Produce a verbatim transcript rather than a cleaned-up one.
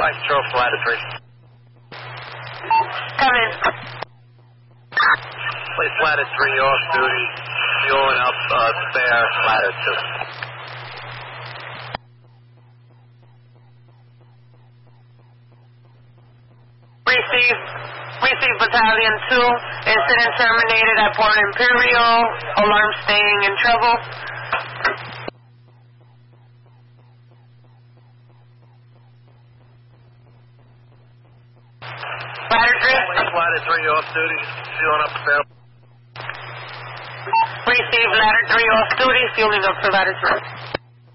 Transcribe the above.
five control for ladder three. Come in. Place ladder three off duty. Fueling up uh, spare ladder two. Receive. Receive Battalion two. Incident terminated at Port Imperial. Alarm staying in trouble. Ladder three. Place ladder three off duty. Fueling up spare. Receive ladder three off duty. Fueling up for ladder three.